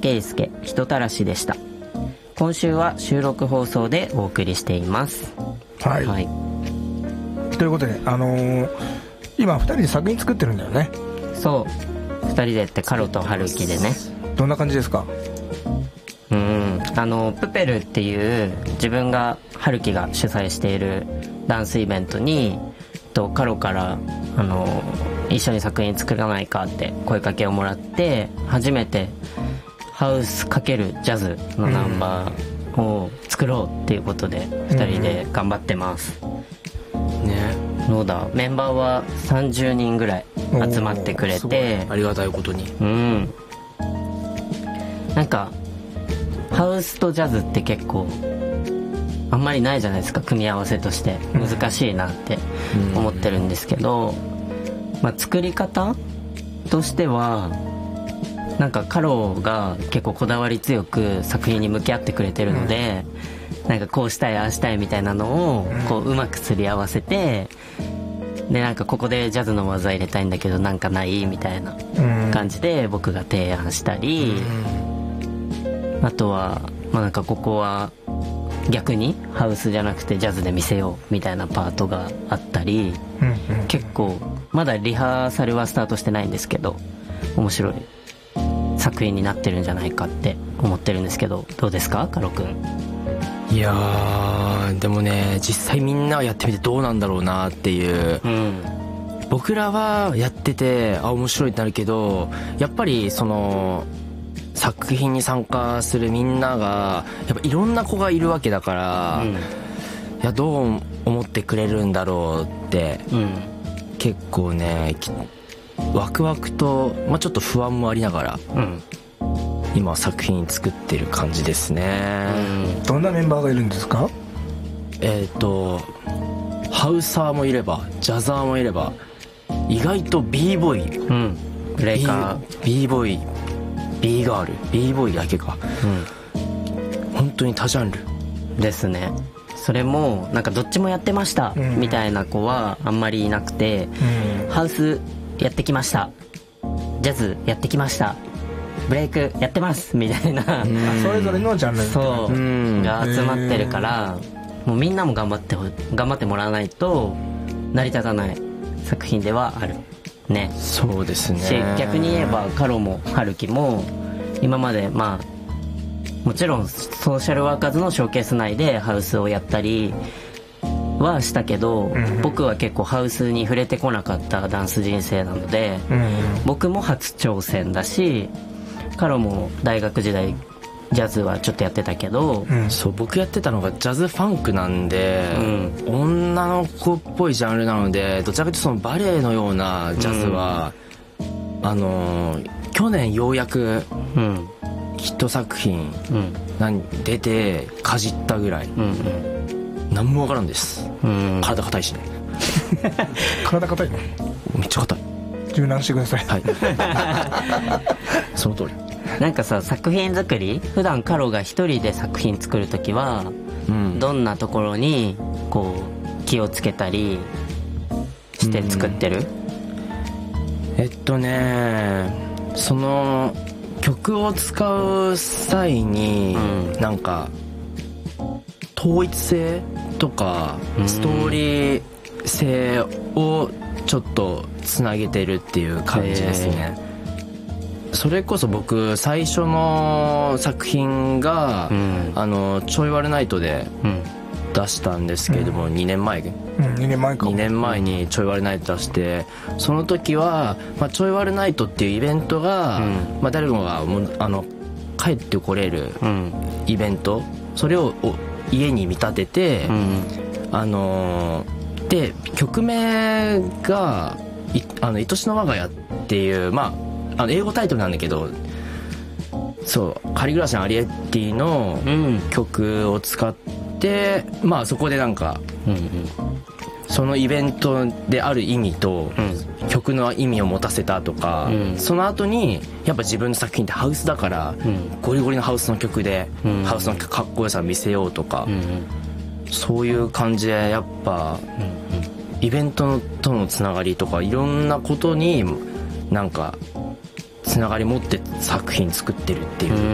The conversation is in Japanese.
圭介人たらしでした。今週は収録放送でお送りしています。 はい、はい、ということで今2人で作品作ってるんだよね。 そう2人でってカロとハルキでね。 どんな感じですか？ プペルっていう自分がハルキが主催しているダンスイベントにカロから一緒に作品作らないかって声かけをもらって、初めてハウス×ジャズのナンバーを作ろうっていうことで2人で頑張ってます、 ね。 どうだ、メンバーは30人ぐらい集まってくれて、 ありがたいことに。 なんかハウスとジャズって結構あんまりないじゃないですか、組み合わせとして難しいなって思ってるんですけど、作り方としてはなんかカロが結構こだわり強く作品に向き合ってくれてるので、なんかこうしたいああしたいみたいなのをこううまくすり合わせて、でなんかここでジャズの技入れたいんだけどなんかないみたいな感じで僕が提案したり、あとはなんかここは逆にハウスじゃなくてジャズで見せようみたいなパートがあったり、結構まだリハーサルはスタートしてないんですけど面白い作品になってるんじゃないかって思ってるんですけど、どうですかカロくん？ いやーでもね、実際みんながやってみてどうなんだろうなっていう、僕らはやってて面白いってなるけど、やっぱりその作品に参加するみんながやっぱいろんな子がいるわけだから、いやどう思ってくれるんだろうって、結構ねワクワクと、ちょっと不安もありながら、今は作品作ってる感じですね。 どんなメンバーがいるんですか？ ハウサーもいればジャザーもいれば、意外と b ボーイ、 ブレイカー b ボーイ b ガール b ボーイだけか、本当に多ジャンルですね。それもなんかどっちもやってましたみたいな子はあんまりいなくて、ハウスやってきました、ジャズやってきました、ブレイクやってますみたいな、 それぞれのジャンルそうが集まってるから、もうみんなも頑張ってもらわないと成り立たない作品ではあるね。 そうですね。 逆に言えばカロもハルキも今までもちろんソーシャルワーカーズのショーケース内でハウスをやったりはしたけど、僕は結構ハウスに触れてこなかったダンス人生なので、僕も初挑戦だし、カロも大学時代ジャズはちょっとやってたけど、 そう僕やってたのがジャズファンクなんで、女の子っぽいジャンルなので、どちらかというとそのバレエのようなジャズは、去年ようやくヒット作品出てかじったぐらい、何もわからんです、体硬いしね体硬いの？ めっちゃ硬い。 柔軟してください。 はいその通り。 なんかさ、作品作り普段カロが一人で作品作るときは、どんなところにこう気をつけたりして作ってる？ その曲を使う際に、なんか統一性とかストーリー性をちょっとつなげてるっていう感じですね。それこそ僕最初の作品が、ちょいワルナイトで出したんですけれども、2年前2年前にちょいワルナイト出して、その時は、ちょいワルナイトっていうイベントが、誰もが帰ってこれるイベント、それを家に見立てて、で曲名が愛しの我が家っていう、英語タイトルなんだけど、そう仮暮らしのアリエッティの曲を使って、そこでなんか、そのイベントである意味と、曲の意味を持たせたとか、その後にやっぱ自分の作品ってハウスだから、ゴリゴリのハウスの曲で、ハウスのかっこよさを見せようとか、そういう感じでやっぱ、イベントとのつながりとかいろんなことになんかつながり持って作品作ってるっていう